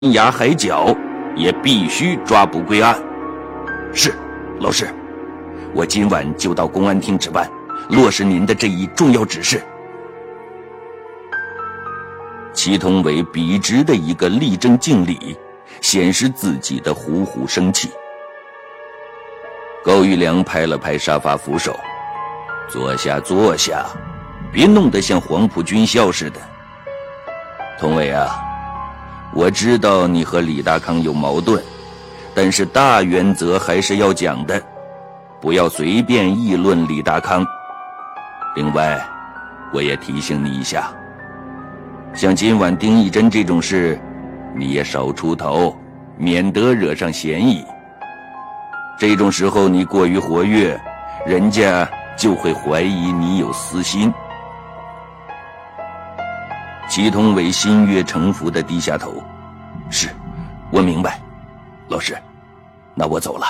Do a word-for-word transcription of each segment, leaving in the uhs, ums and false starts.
崖海角，也必须抓捕归案。是，老师，我今晚就到公安厅值班，落实您的这一重要指示。祁同伟笔直的一个立正敬礼，显示自己的虎虎生气。高玉良拍了拍沙发扶手，坐下坐下，别弄得像黄埔军校似的。同伟啊，我知道你和李大康有矛盾，但是大原则还是要讲的，不要随便议论李大康。另外，我也提醒你一下，像今晚丁义珍这种事，你也少出头，免得惹上嫌疑。这种时候你过于活跃，人家就会怀疑你有私心。祁同伟心悦诚服地低下头，是，我明白，老师，那我走了。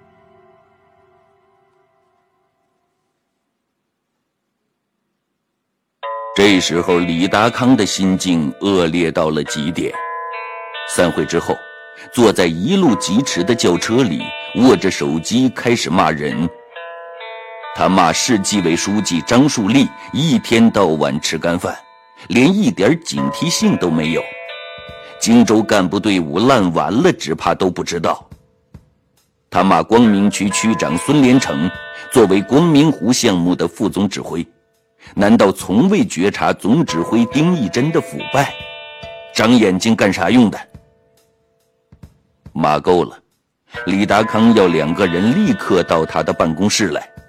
这时候李达康的心境恶劣到了极点。散会之后，坐在一路疾驰的轿车里，握着手机开始骂人。他骂市纪委书记张树立一天到晚吃干饭，连一点警惕性都没有，荆州干部队伍烂完了只怕都不知道。他骂光明区区长孙连成作为光明湖项目的副总指挥，难道从未觉察总指挥丁义珍的腐败？长眼睛干啥用的？骂够了，李达康要两个人立刻到他的办公室来。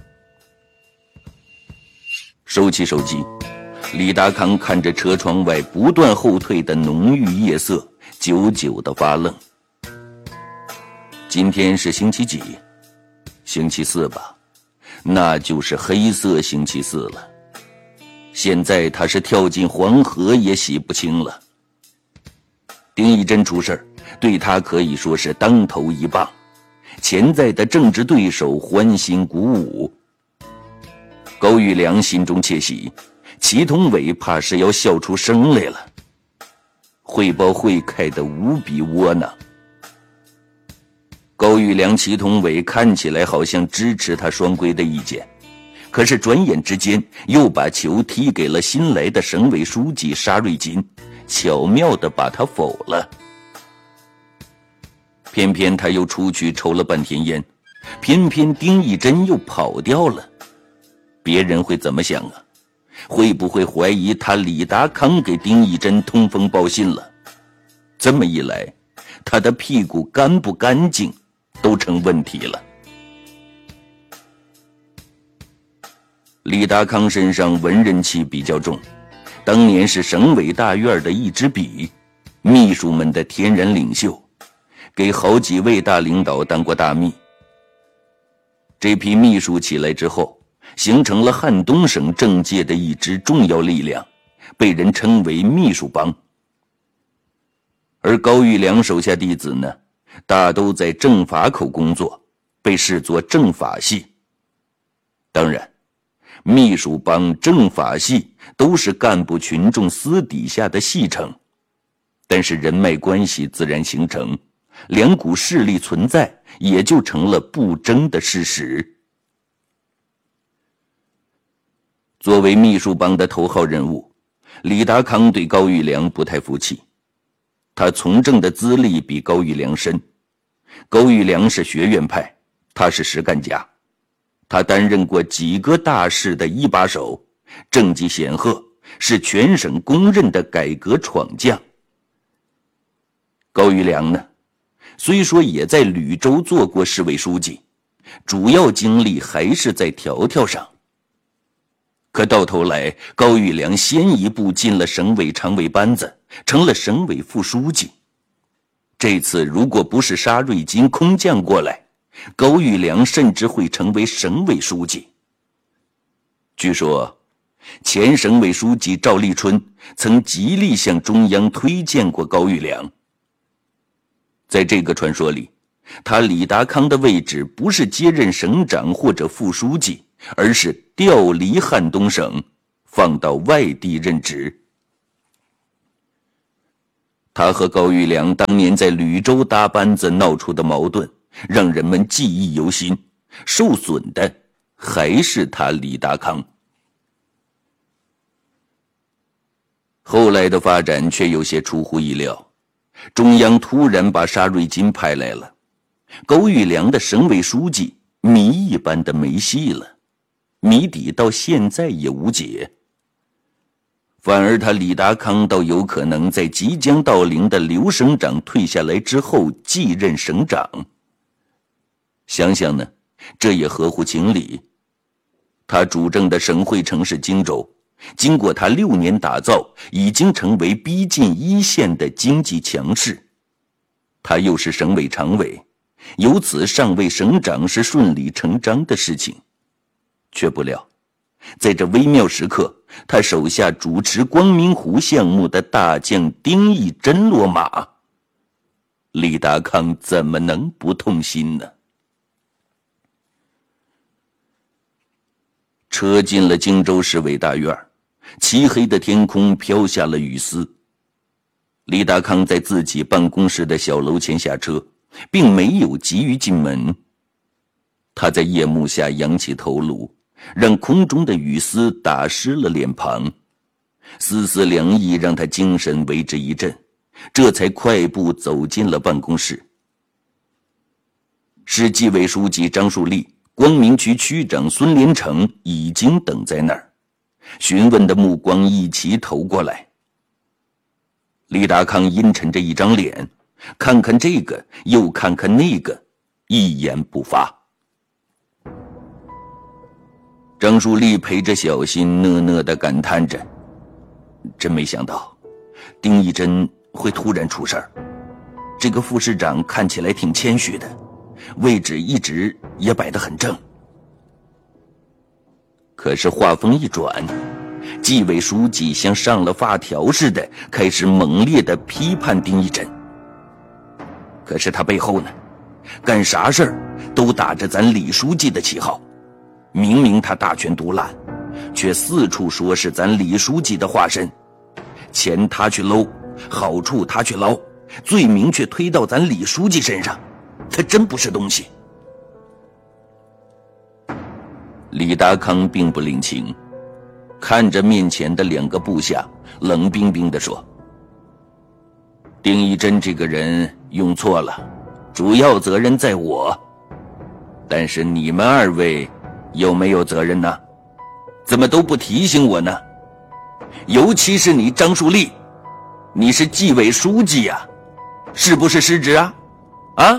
收起手机，李达康看着车窗外不断后退的浓郁夜色，久久地发愣。今天是星期几？星期四吧，那就是黑色星期四了。现在他是跳进黄河也洗不清了。丁义珍出事，对他可以说是当头一棒，潜在的政治对手欢欣鼓舞。高玉良心中窃喜，祁同伟怕是要笑出声来了。汇报会开得无比窝囊。高玉良、祁同伟看起来好像支持他双规的意见，可是转眼之间又把球踢给了新来的省委书记沙瑞金，巧妙地把他否了。偏偏他又出去抽了半天烟，偏偏丁义珍又跑掉了。别人会怎么想啊？会不会怀疑他李达康给丁义珍通风报信了？这么一来，他的屁股干不干净都成问题了。李达康身上文人气比较重，当年是省委大院的一支笔，秘书们的天然领袖，给好几位大领导当过大秘。这批秘书起来之后，形成了汉东省政界的一支重要力量，被人称为秘书帮。而高玉良手下弟子呢，大都在政法口工作，被视作政法系。当然，秘书帮、政法系都是干部群众私底下的戏称，但是人脉关系自然形成，两股势力存在，也就成了不争的事实。作为秘书帮的头号人物，李达康对高玉良不太服气。他从政的资历比高玉良深，高玉良是学院派，他是实干家，他担任过几个大事的一把手，政绩显赫，是全省公认的改革闯将。高玉良呢，虽说也在吕州做过市委书记，主要精力还是在条条上。可到头来，高玉良先一步进了省委常委班子，成了省委副书记。这次如果不是沙瑞金空降过来，高玉良甚至会成为省委书记。据说，前省委书记赵立春曾极力向中央推荐过高玉良。在这个传说里，他李达康的位置不是接任省长或者副书记，而是调离汉东省，放到外地任职。 他和高育良当年在吕州搭班子闹出的矛盾，让人们记忆犹新，受损的还是他李达康。后来的发展却有些出乎意料，中央突然把沙瑞金派来了，高育良的省委书记谜一般的没戏了，谜底到现在也无解。反而他李达康倒有可能在即将到临的刘省长退下来之后继任省长。想想呢，这也合乎情理。他主政的省会城市荆州，经过他六年打造，已经成为逼近一线的经济强势。他又是省委常委，由此上位省长是顺理成章的事情。却不料在这微妙时刻，他手下主持光明湖项目的大将丁义珍落马，李达康怎么能不痛心呢？车进了荆州市委大院，漆黑的天空飘下了雨丝。李达康在自己办公室的小楼前下车，并没有急于进门。他在夜幕下仰起头颅，让空中的雨丝打湿了脸庞，丝丝凉意让他精神为之一振，这才快步走进了办公室。市纪委书记张树立、光明区区长孙连成已经等在那儿，询问的目光一起投过来。李达康阴沉着一张脸，看看这个又看看那个，一言不发。张树立陪着小心讷讷地感叹着，真没想到丁义珍会突然出事儿。这个副市长看起来挺谦虚的，位置一直也摆得很正。可是话锋一转，纪委书记像上了发条似的开始猛烈地批判丁义珍。可是他背后呢，干啥事儿都打着咱李书记的旗号，明明他大权独揽，却四处说是咱李书记的化身，钱他去搂，好处他去捞，罪名却推到咱李书记身上，他真不是东西。李达康并不领情，看着面前的两个部下，冷冰冰地说：丁义珍这个人用错了，主要责任在我，但是你们二位有没有责任呢？怎么都不提醒我呢？尤其是你张树立，你是纪委书记呀、啊，是不是失职啊？啊？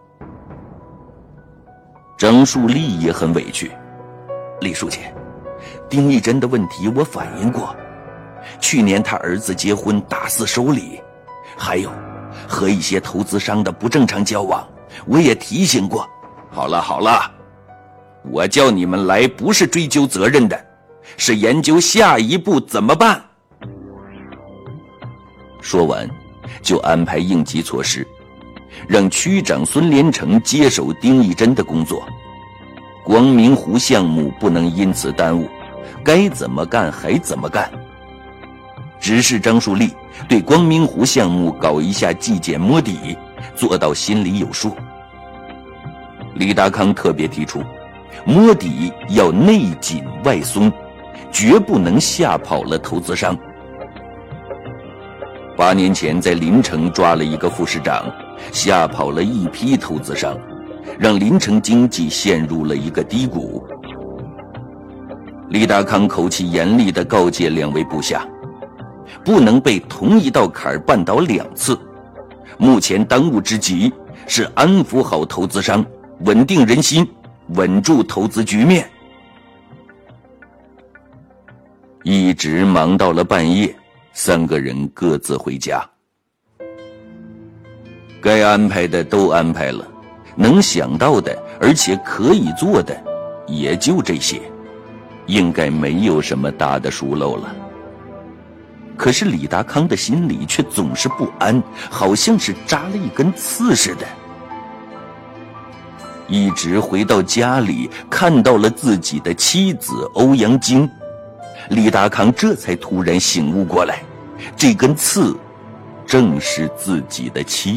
张树立也很委屈，李书记，丁义珍的问题我反映过，去年他儿子结婚大肆收礼，还有和一些投资商的不正常交往，我也提醒过。好了好了，我叫你们来不是追究责任的，是研究下一步怎么办。说完就安排应急措施，让区长孙连成接手丁义珍的工作，光明湖项目不能因此耽误，该怎么干还怎么干。指示张树立对光明湖项目搞一下纪检摸底，做到心里有数。李达康特别提出，摸底要内紧外松，绝不能吓跑了投资商。八年前在临城抓了一个副市长，吓跑了一批投资商，让临城经济陷入了一个低谷。李达康口气严厉地告诫两位部下，不能被同一道坎儿绊倒两次。目前当务之急是安抚好投资商，稳定人心，稳住投资局面。一直忙到了半夜，三个人各自回家。该安排的都安排了，能想到的而且可以做的也就这些，应该没有什么大的疏漏了。可是李达康的心里却总是不安，好像是扎了一根刺似的。一直回到家里，看到了自己的妻子欧阳菁，李达康这才突然醒悟过来，这根刺正是自己的妻